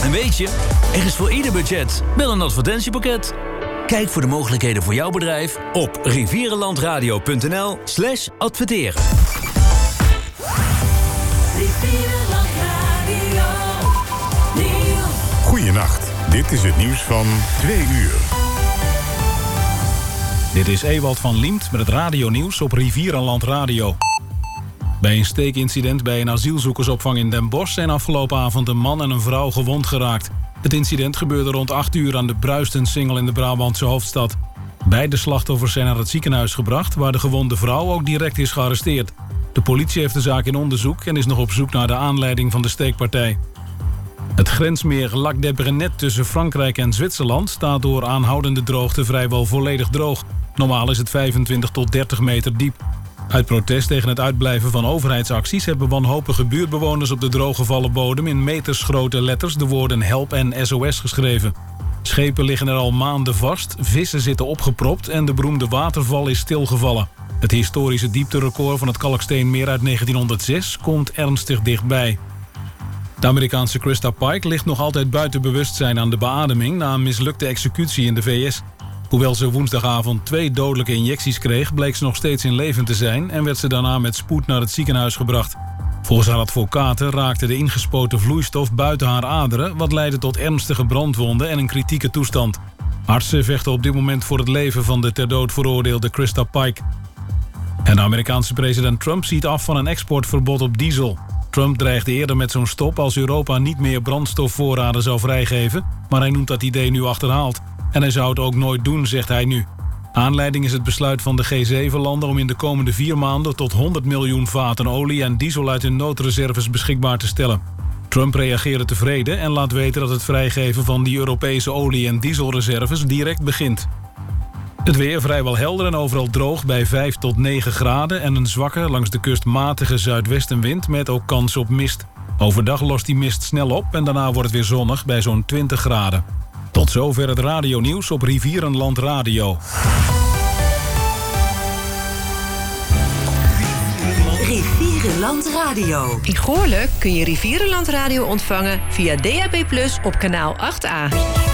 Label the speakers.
Speaker 1: En weet je, er is voor ieder budget wel een advertentiepakket. Kijk voor de mogelijkheden voor jouw bedrijf op rivierenlandradio.nl/adverteren.
Speaker 2: Goeienacht, dit is het nieuws van 2 uur.
Speaker 3: Dit is Ewald van Liemt met het radionieuws op Rivierenland Radio. Bij een steekincident bij een asielzoekersopvang in Den Bosch zijn afgelopen avond een man en een vrouw gewond geraakt. Het incident gebeurde rond 8 uur aan de Bruistensingel in de Brabantse hoofdstad. Beide slachtoffers zijn naar het ziekenhuis gebracht, waar de gewonde vrouw ook direct is gearresteerd. De politie heeft de zaak in onderzoek en is nog op zoek naar de aanleiding van de steekpartij. Het grensmeer Lac des Brenets tussen Frankrijk en Zwitserland staat door aanhoudende droogte vrijwel volledig droog. Normaal is het 25 tot 30 meter diep. Uit protest tegen het uitblijven van overheidsacties hebben wanhopige buurtbewoners op de drooggevallen bodem in metersgrote letters de woorden help en SOS geschreven. Schepen liggen er al maanden vast, vissen zitten opgepropt en de beroemde waterval is stilgevallen. Het historische diepterecord van het Kalksteenmeer uit 1906 komt ernstig dichtbij. De Amerikaanse Krista Pike ligt nog altijd buiten bewustzijn aan de beademing na een mislukte executie in de VS. Hoewel ze woensdagavond 2 dodelijke injecties kreeg, bleek ze nog steeds in leven te zijn en werd ze daarna met spoed naar het ziekenhuis gebracht. Volgens haar advocaten raakte de ingespoten vloeistof buiten haar aderen, wat leidde tot ernstige brandwonden en een kritieke toestand. Artsen vechten op dit moment voor het leven van de ter dood veroordeelde Krista Pike. En de Amerikaanse president Trump ziet af van een exportverbod op diesel. Trump dreigde eerder met zo'n stop als Europa niet meer brandstofvoorraden zou vrijgeven, maar hij noemt dat idee nu achterhaald. En hij zou het ook nooit doen, zegt hij nu. Aanleiding is het besluit van de G7-landen om in de komende 4 maanden tot 100 miljoen vaten olie en diesel uit hun noodreserves beschikbaar te stellen. Trump reageerde tevreden en laat weten dat het vrijgeven van die Europese olie- en dieselreserves direct begint. Het weer vrijwel helder en overal droog bij 5 tot 9 graden... en een zwakke, langs de kust matige zuidwestenwind met ook kans op mist. Overdag lost die mist snel op en daarna wordt het weer zonnig bij zo'n 20 graden. Tot zover het radionieuws op Rivierenland Radio.
Speaker 4: Rivierenland Radio.
Speaker 5: In Goorle kun je Rivierenland Radio ontvangen via DAB+ op kanaal 8A.